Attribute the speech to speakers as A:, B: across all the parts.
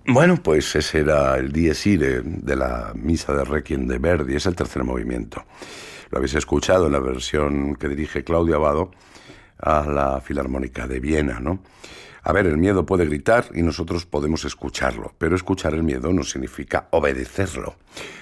A: Bueno, pues ese era el Dies Irae de la Misa de Requiem de Verdi, es el tercer movimiento. Lo habéis escuchado en la versión que dirige Claudio Abbado a la Filarmónica de Viena, ¿no? A ver, el miedo puede gritar y nosotros podemos escucharlo, pero escuchar el miedo no significa obedecerlo.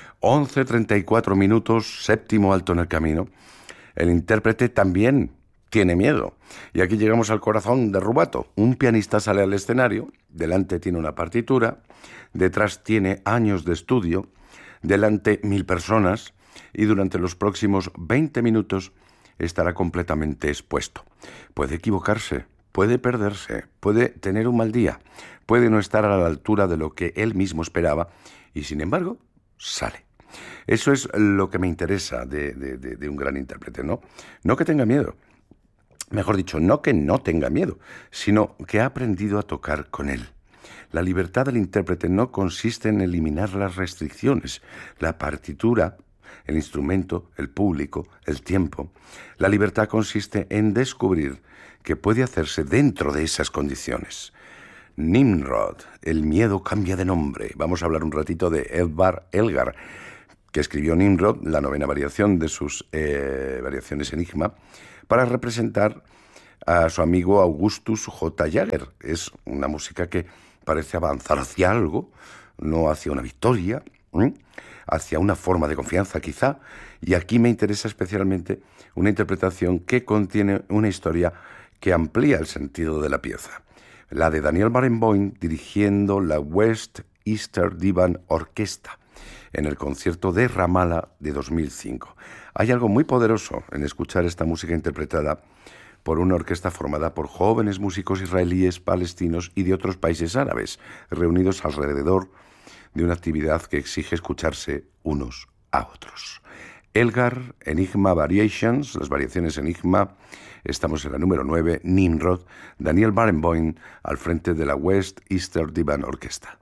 A: 11:34 minutos, séptimo alto en el camino. El intérprete también tiene miedo. Y aquí llegamos al corazón de Rubato. Un pianista sale al escenario, delante tiene una partitura, detrás tiene años de estudio, delante 1000 personas y durante los próximos 20 minutos estará completamente expuesto. Puede equivocarse, puede perderse, puede tener un mal día, puede no estar a la altura de lo que él mismo esperaba y sin embargo sale. Eso es lo que me interesa de un gran intérprete, ¿no? No que tenga miedo. Mejor dicho, no que no tenga miedo, sino que ha aprendido a tocar con él. La libertad del intérprete no consiste en eliminar las restricciones, la partitura, el instrumento, el público, el tiempo. La libertad consiste en descubrir que puede hacerse dentro de esas condiciones. Nimrod, el miedo cambia de nombre. Vamos a hablar un ratito de Edvard Elgar, que escribió Nimrod, la novena variación de sus variaciones Enigma, para representar a su amigo Augustus J. Jagger. Es una música que parece avanzar hacia algo, no hacia una victoria, hacia una forma de confianza quizá, y aquí me interesa especialmente una interpretación que contiene una historia que amplía el sentido de la pieza. La de Daniel Barenboim dirigiendo la West Eastern Divan Orchestra en el concierto de Ramallah de 2005. Hay algo muy poderoso en escuchar esta música interpretada por una orquesta formada por jóvenes músicos israelíes, palestinos y de otros países árabes, reunidos alrededor de una actividad que exige escucharse unos a otros. Elgar, Enigma Variations, las variaciones Enigma, estamos en la número 9, Nimrod, Daniel Barenboim al frente de la West Eastern Divan Orchestra.